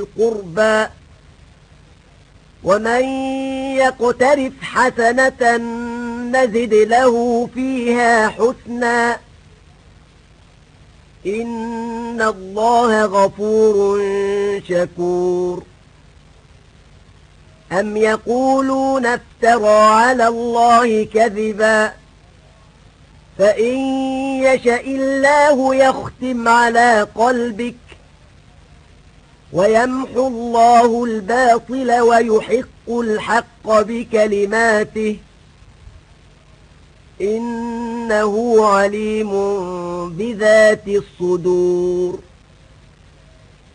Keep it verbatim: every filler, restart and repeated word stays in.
القربى ومن يقترف حسنة نزد له فيها حسنا إن الله غفور شكور. أم يقولون افترى على الله كذبا فإن يشأ الله يختم على قلبك ويمحو الله الباطل ويحق الحق بكلماته إنه عليم بذات الصدور.